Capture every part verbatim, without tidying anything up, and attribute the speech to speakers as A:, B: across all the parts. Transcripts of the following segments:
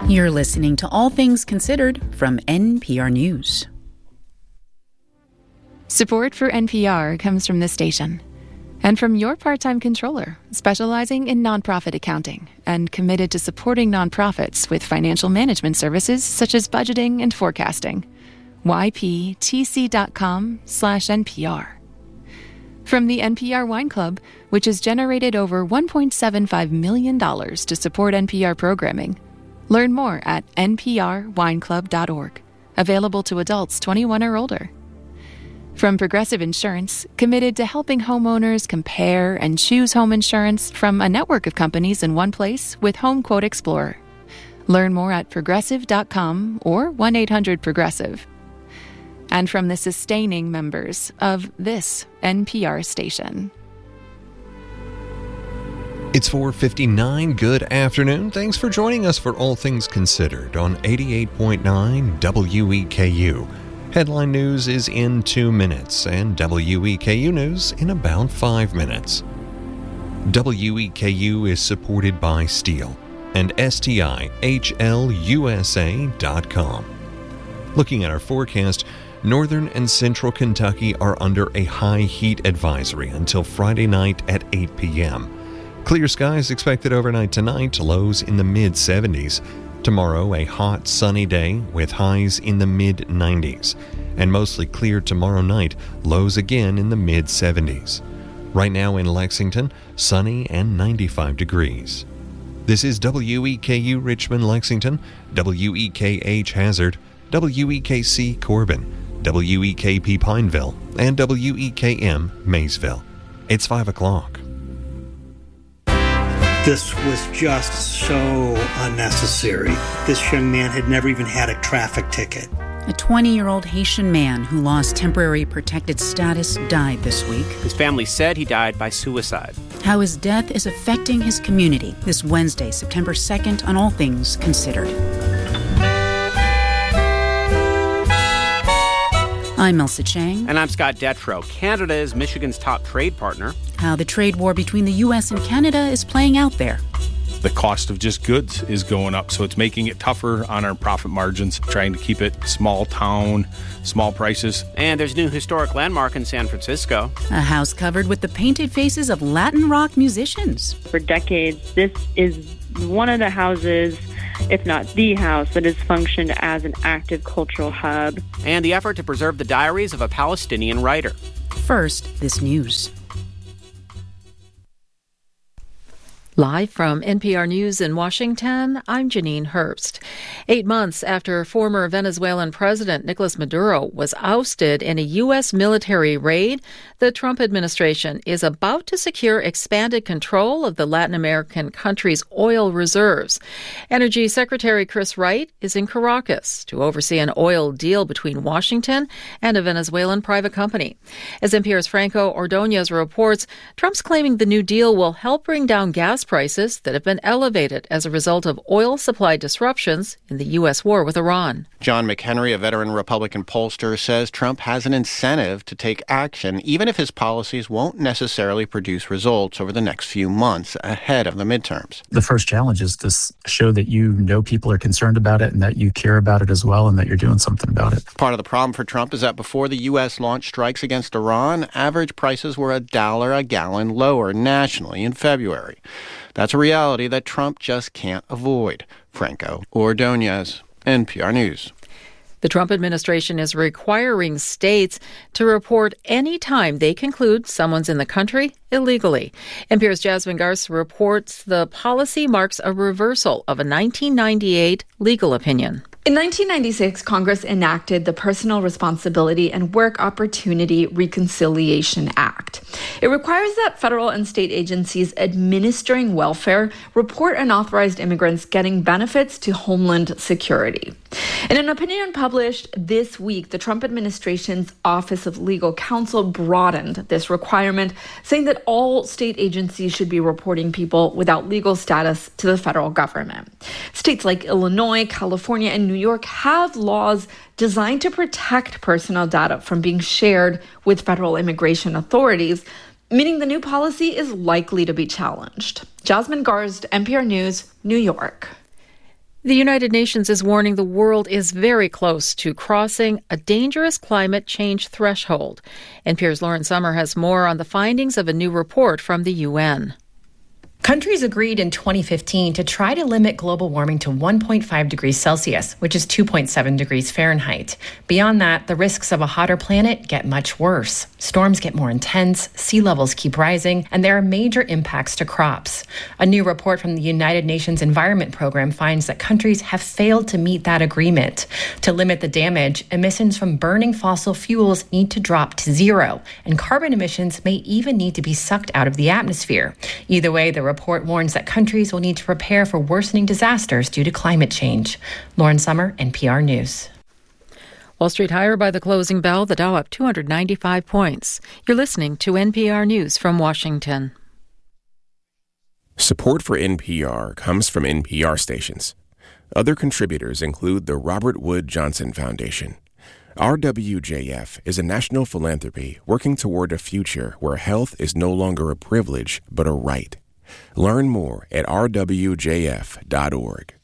A: You're listening to All Things Considered from N P R News.
B: Support for N P R comes from this station and from your part-time controller, specializing in nonprofit accounting and committed to supporting nonprofits with financial management services such as budgeting and forecasting. Y P T C dot com slash N P R. From the N P R Wine Club, which has generated over one point seven five million dollars to support N P R programming. Learn more at N P R wine club dot org. Available to adults twenty-one or older. From Progressive Insurance, committed to helping homeowners compare and choose home insurance from a network of companies in one place with Home Quote Explorer. Learn more at progressive dot com or one eight hundred progressive. And from the sustaining members of this N P R station.
C: It's four fifty-nine. Good afternoon. Thanks for joining us for All Things Considered on eighty-eight point nine W E K U. Headline news is in two minutes and W E K U news in about five minutes. W E K U is supported by Steel and S T I H L U S A dot com. Looking at our forecast, northern and central Kentucky are under a high heat advisory until Friday night at eight p.m. Clear skies expected overnight tonight, lows in the mid-seventies. Tomorrow, a hot, sunny day with highs in the mid-nineties. And mostly clear tomorrow night, lows again in the mid-seventies. Right now in Lexington, sunny and ninety-five degrees. This is W E K U Richmond, Lexington, W E K H Hazard, W E K C Corbin, W E K P Pineville, and W E K M Maysville. It's five o'clock.
D: This was just so unnecessary. This young man had never even had a traffic ticket.
A: A twenty-year-old Haitian man who lost temporary protected status died this week.
E: His family said he died by suicide.
A: How his death is affecting his community this Wednesday, September second, on All Things Considered. I'm Elsa Chang.
E: And I'm Scott Detrow. Canada is Michigan's top trade partner.
A: How the trade war between the U S and Canada is playing out there.
F: The cost of just goods is going up, so it's making it tougher on our profit margins, trying to keep it small town, small prices.
E: And there's a new historic landmark in San Francisco.
A: A house covered with the painted faces of Latin rock musicians.
G: For decades, this is one of the houses, if not the house, that has functioned as an active cultural hub.
E: And the effort to preserve the diaries of a Palestinian writer.
A: First, this news.
H: Live from N P R News in Washington, I'm Janine Herbst. Eight months after former Venezuelan President Nicolas Maduro was ousted in a U S military raid, the Trump administration is about to secure expanded control of the Latin American country's oil reserves. Energy Secretary Chris Wright is in Caracas to oversee an oil deal between Washington and a Venezuelan private company. As N P R's Franco Ordonez reports, Trump's claiming the new deal will help bring down gas prices that have been elevated as a result of oil supply disruptions in the U S war with Iran.
I: John McHenry, a veteran Republican pollster, says Trump has an incentive to take action, even if his policies won't necessarily produce results over the next few months ahead of the midterms.
J: The first challenge is to show that you know people are concerned about it and that you care about it as well and that you're doing something about it.
I: Part of the problem for Trump is that before the U S launched strikes against Iran, average prices were a dollar a gallon lower nationally in February. That's a reality that Trump just can't avoid. Franco Ordonez, N P R News.
H: The Trump administration is requiring states to report any time they conclude someone's in the country illegally. N P R's Jasmine Garce reports the policy marks a reversal of a nineteen ninety-eight legal opinion.
K: In nineteen ninety-six, Congress enacted the Personal Responsibility and Work Opportunity Reconciliation Act. It requires that federal and state agencies administering welfare report unauthorized immigrants getting benefits to Homeland Security. In an opinion published this week, the Trump administration's Office of Legal Counsel broadened this requirement, saying that all state agencies should be reporting people without legal status to the federal government. States like Illinois, California, and New York have laws designed to protect personal data from being shared with federal immigration authorities, meaning the new policy is likely to be challenged. Jasmine Garst, N P R News, New York.
H: The United Nations is warning the world is very close to crossing a dangerous climate change threshold. N P R's Lauren Sommer has more on the findings of a new report from the U N.
L: Countries agreed in twenty fifteen to try to limit global warming to one point five degrees Celsius, which is two point seven degrees Fahrenheit. Beyond that, the risks of a hotter planet get much worse. Storms get more intense, sea levels keep rising, and there are major impacts to crops. A new report from the United Nations Environment Program finds that countries have failed to meet that agreement. To limit the damage, emissions from burning fossil fuels need to drop to zero, and carbon emissions may even need to be sucked out of the atmosphere. Either way, the report warns that countries will need to prepare for worsening disasters due to climate change. Lauren Sommer, N P R News.
H: Wall Street higher by the closing bell, the Dow up two hundred ninety-five points. You're listening to N P R News from Washington.
M: Support for N P R comes from N P R stations. Other contributors include the Robert Wood Johnson Foundation. R W J F is a national philanthropy working toward a future where health is no longer a privilege but a right. Learn more at r w j f dot org.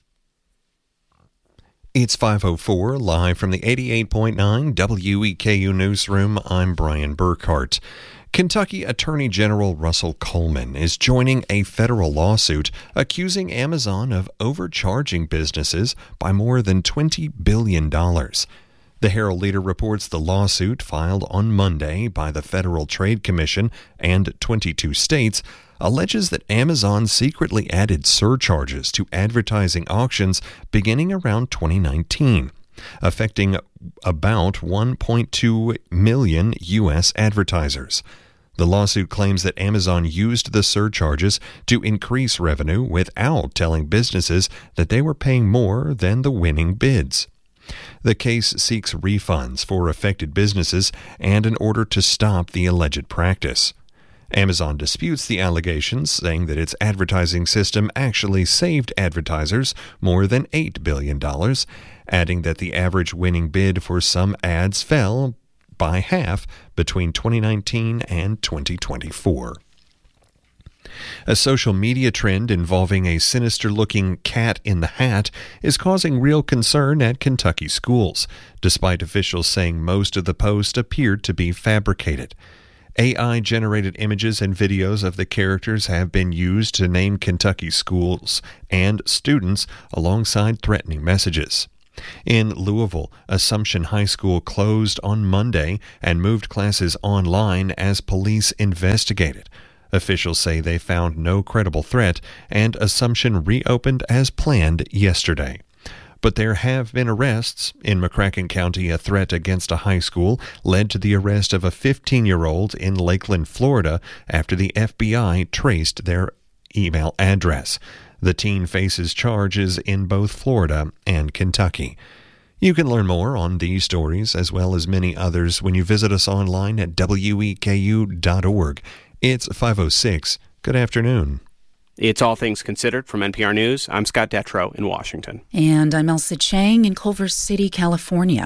C: It's five oh four, live from the eighty-eight point nine W E K U newsroom. I'm Brian Burkhart. Kentucky Attorney General Russell Coleman is joining a federal lawsuit accusing Amazon of overcharging businesses by more than twenty billion dollars. The Herald Leader reports the lawsuit, filed on Monday by the Federal Trade Commission and twenty-two states, alleges that Amazon secretly added surcharges to advertising auctions beginning around twenty nineteen, affecting about one point two million U S advertisers. The lawsuit claims that Amazon used the surcharges to increase revenue without telling businesses that they were paying more than the winning bids. The case seeks refunds for affected businesses and an order to stop the alleged practice. Amazon disputes the allegations, saying that its advertising system actually saved advertisers more than eight billion dollars, adding that the average winning bid for some ads fell by half between twenty nineteen and twenty twenty-four. A social media trend involving a sinister-looking cat in the hat is causing real concern at Kentucky schools, despite officials saying most of the posts appeared to be fabricated. A I-generated images and videos of the characters have been used to name Kentucky schools and students alongside threatening messages. In Louisville, Assumption High School closed on Monday and moved classes online as police investigated. Officials say they found no credible threat, and Assumption reopened as planned yesterday. But there have been arrests. In McCracken County, a threat against a high school led to the arrest of a fifteen-year-old in Lakeland, Florida, after the F B I traced their email address. The teen faces charges in both Florida and Kentucky. You can learn more on these stories, as well as many others, when you visit us online at w e k u dot org. It's five oh six. Good afternoon.
E: It's All Things Considered from N P R News. I'm Scott Detrow in Washington.
A: And I'm Elsa Chang in Culver City, California.